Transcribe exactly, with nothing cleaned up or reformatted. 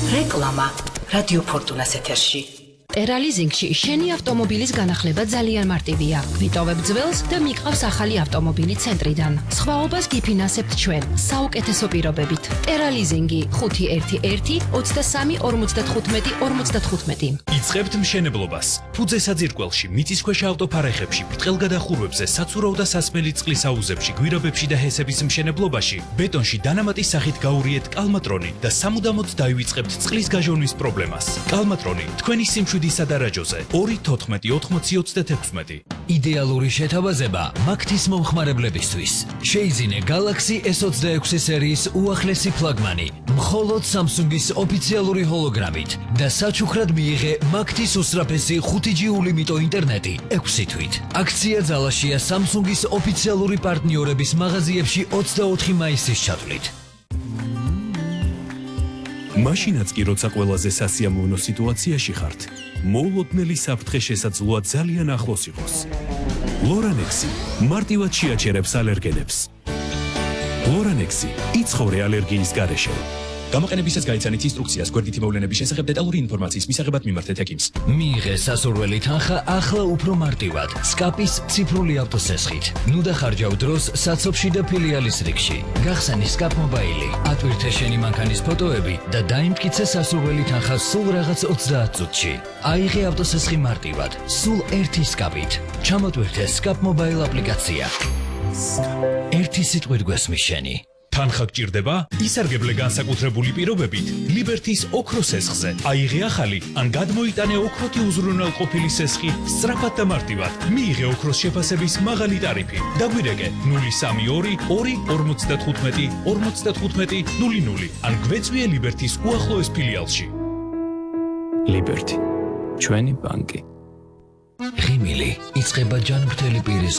რეკლამა რადიო ფორტუნას ეთერში. ტერალიზინგში შენი ავტომობილის განახლება ძალიან მარტივია. გვიტოვებ ძველს და მიყავს ახალი ავტომობილი ცენტრიდან. სხვაობას გიფინანსებთ ჩვენ საუკეთესო პირობებით. ტერალიზინგი ხუთი ერთი ერთი ოცდასამი ორმოცდათხუთმეტი ორმოცდათხუთმეტი. იწყებთ მშენებლობას. ფუძე საძირკველში, მიწისქვეშა ავტოფარეხებში, ბრტყელგადახურვებზე, საცურაო და სასმელი წყლის აუზებში, გვირაბებში და ჰესების მშენებლობაში, ბეტონში დანამატის სახით გაურიეთ კალმატრონი და სამუდამოდ დაივიწყებთ წყლის გაჟონვის პრობლემას. კალმატრონი თქვენი სიმშვიდი სადარაჯოზე ორი თოთხმეტი ოთხმოცი ოცდათექვსმეტი. იდეალური შეთავაზება მაგთის მომხმარებლებისთვის. შეიძინე Galaxy S ოცდაექვსი სერიის უახლესი ფლაგმანი მხოლოდ Samsung-ის ოფიციალური ჰოლოგრამით და საჩუქრად მიიღე მაგთის უსწრაფესი ხუთი ჯი ულიმიტო ინტერნეტი ექვსი თვით. აქცია ძალაშია Samsung-ის ოფიციალური პარტნიორების მაღაზიებში ოცდაოთხი მაისის ჩათვლით. მაშინაც კი როცა ყველაზე სასიამოვნო სიტუაციაში ხართ, მოულოდნელი საფრთხე შესაძლოა ძალიან ახლოს იყოს. ლორანექსი მარტივად შეაჩერებს ალერგენებს. ლორანექსი იცხოვრე ალერგიის გარეშე. გამოყენებისას გაიცანით ინსტრუქციას გვერდითი მოვლენების შესახებ დეტალური ინფორმაციის მისაღებად მიმართეთ ექიმს. მიიღე სასურველი თანხა ახლა უფრო მარტივად სკაპის ციფრული ავტოსესხით. ნუ დახარჯავ დროს საცობში და ფილიალის რიგში. გახსენი სკაპ მობაილი, ატვირთე შენი მანქანის ფოტოები და დაიმტკიცე სასურველი თანხა სულ რაღაც ოცდაათ წუთში. აიღე ავტოსესხი მარტივად, სულ ერთი სკაპით. ჩამოტვირთე სკაპ მობაილ აპლიკაცია. ერთი სიტყვით გვესმის შენი. თანხა გჭირდება? ისარგებლე განსაკუთრებული პირობებით ლიბერთის ოქროს სესხზე. აიღე ახალი ან გადმოიტანე ოქროთი უზრუნველყოფილი სესხი სწრაფად და მარტივად. მიიღე ოქროს შეფასების მაღალი ტარიფი. დაგვირეკე ნული სამი ორი ორი ორმოცდათხუთმეტი ორმოცდათხუთმეტი ნული ნული ან გვეწვიე ლიბერთის უახლოეს ფილიალში. ლიბერთი ჩვენი ბანკი. ღიმილი იწყება ჯანმრთელი პირის